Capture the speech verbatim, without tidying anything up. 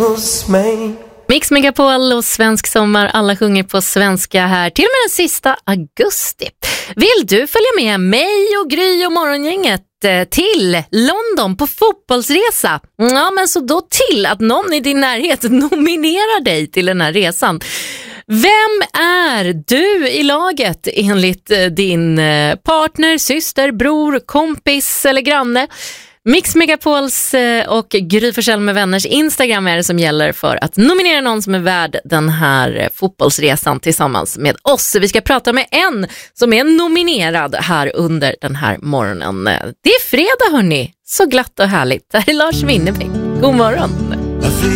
hos mig. Mix Megapol och Svensk sommar, alla sjunger på svenska här till och med den sista augusti. Vill du följa med mig och Gry och morgongänget till London på fotbollsresa? Ja, men så då till att någon i din närhet nominerar dig till den här resan. Vem är du i laget enligt din partner, syster, bror, kompis eller granne? Mix Megapols och Gry Forssell med vänners Instagram är det som gäller för att nominera någon som är värd den här fotbollsresan tillsammans med oss. Vi ska prata med en som är nominerad här under den här morgonen. Det är fredag hörni, så glatt och härligt. Det här är Lars Winnerbäck. God morgon.